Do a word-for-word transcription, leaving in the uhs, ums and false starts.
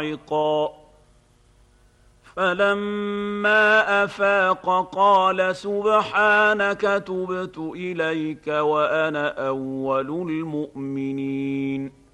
صاعقا فلما أفاق قال سبحانك تبت إليك وأنا أول المؤمنين